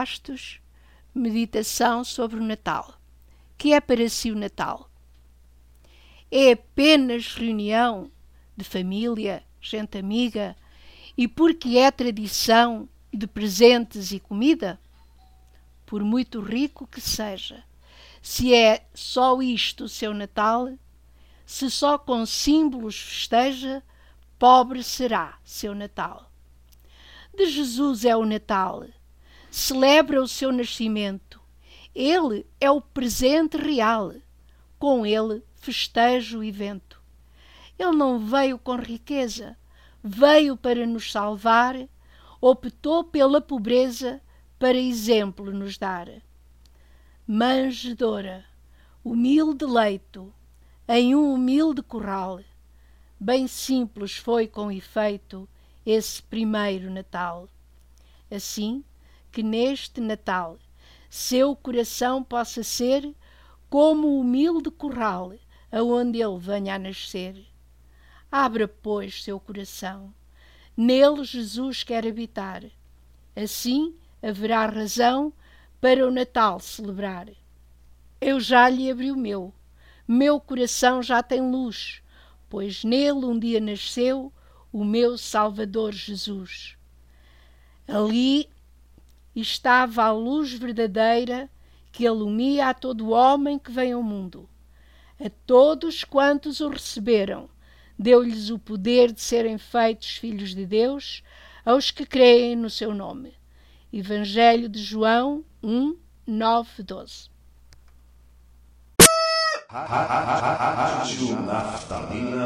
Bastos, meditação sobre o Natal. Que é para si o Natal? É apenas reunião de família, gente amiga, e porque é tradição de presentes e comida? Por muito rico que seja, se é só isto o seu Natal, se só com símbolos festeja, pobre será seu Natal. De Jesus é o Natal, celebra o seu nascimento. Ele é o presente real, com ele festeja o evento. Ele não veio com riqueza, veio para nos salvar, optou pela pobreza para exemplo nos dar. Manjedoura, humilde leito, em um humilde corral, bem simples foi com efeito esse primeiro Natal. Assim que neste Natal seu coração possa ser como o humilde corral aonde ele venha a nascer. Abra, pois, seu coração, nele Jesus quer habitar. Assim haverá razão para o Natal celebrar. Eu já lhe abri o meu coração já tem luz, pois nele um dia nasceu o meu Salvador Jesus. Ali estava a luz verdadeira que alumia a todo homem que vem ao mundo. A todos quantos o receberam, deu-lhes o poder de serem feitos filhos de Deus, aos que creem no seu nome. Evangelho de João 1, 9, 12. Rádio Naftalina